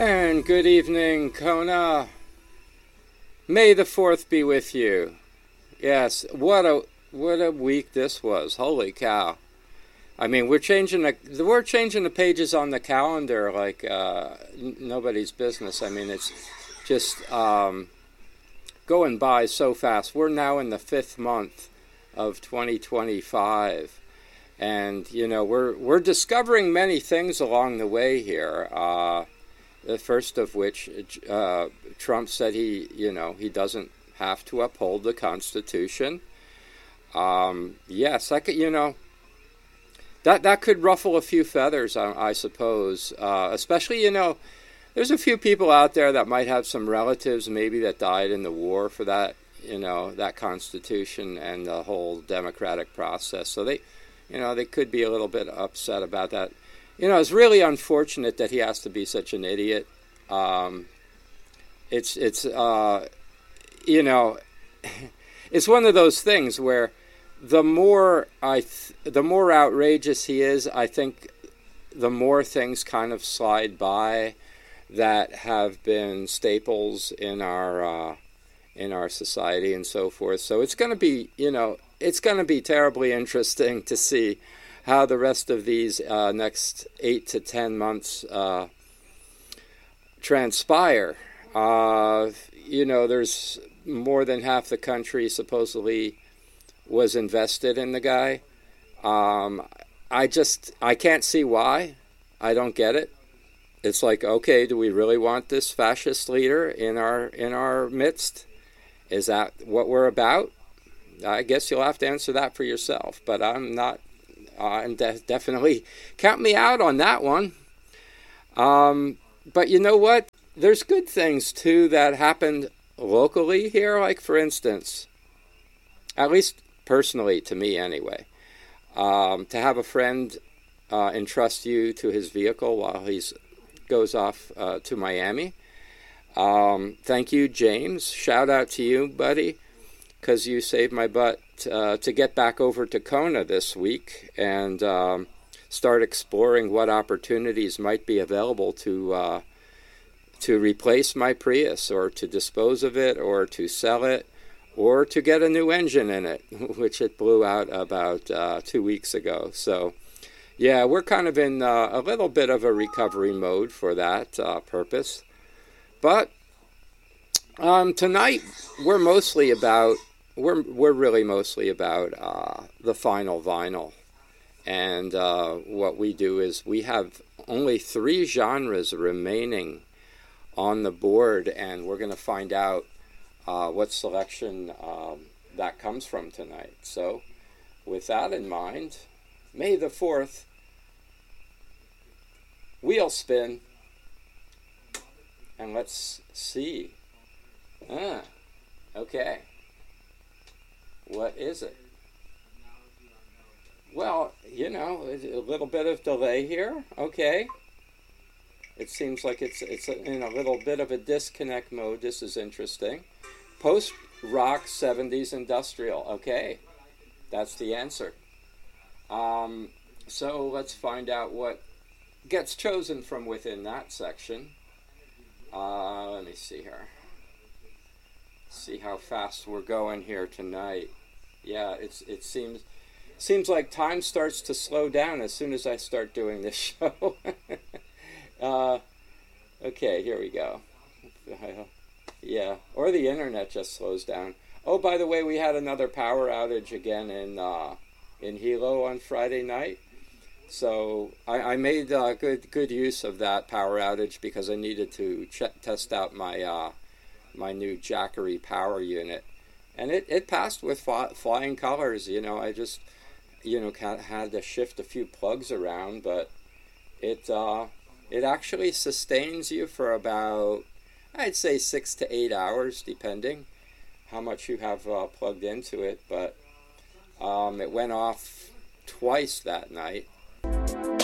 And good evening, Kona. May the 4th be with you. Yes, what a week this was. Holy cow. I mean, we're changing the pages on the calendar like nobody's business. I mean, it's just going by so fast. We're now in the 5th month of 2025. And, you know, we're discovering many things along the way here. The first of which, Trump said he doesn't have to uphold the Constitution. Yes, that could, that could ruffle a few feathers, I suppose. Especially, there's a few people out there that might have some relatives maybe that died in the war for that, that Constitution and the whole democratic process. So they could be a little bit upset about that. It's really unfortunate that he has to be such an idiot. It's it's one of those things where the more outrageous he is, I think the more things kind of slide by that have been staples in our society and so forth. So it's going to be terribly interesting to see how the rest of these next 8 to 10 months transpire. There's more than half the country supposedly was invested in the guy. I can't see why. I don't get it. It's like, okay, do we really want this fascist leader in our midst? Is that what we're about? I guess you'll have to answer that for yourself, but I'm not. And definitely count me out on that one. But you know what? There's good things, too, that happened locally here. Like, for instance, at least personally to me anyway, to have a friend entrust you to his vehicle while he goes off to Miami. Thank you, James. Shout out to you, buddy, because you saved my butt to get back over to Kona this week and start exploring what opportunities might be available to replace my Prius or to dispose of it or to sell it or to get a new engine in it, which it blew out about 2 weeks ago. So, yeah, we're kind of in a little bit of a recovery mode for that purpose. But tonight we're really mostly about the final vinyl. And what we do is we have only 3 genres remaining on the board, and we're going to find out what selection that comes from tonight. So with that in mind, May the 4th, wheel spin, and let's see. Okay. What is it? Well, a little bit of delay here. Okay. It seems like it's in a little bit of a disconnect mode. This is interesting. Post-rock 70s industrial. Okay. That's the answer. So let's find out what gets chosen from within that section. Let me see here. See how fast we're going here tonight. Yeah, it seems like time starts to slow down as soon as I start doing this show. Okay, here we go. Yeah, or the internet just slows down. Oh, by the way, we had another power outage again in Hilo on Friday night. So I made good use of that power outage because I needed to test out my my new Jackery power unit, and it passed with flying colors. I just had to shift a few plugs around, but it actually sustains you for about, I'd say, 6 to 8 hours, depending how much you have plugged into it. But it went off twice that night.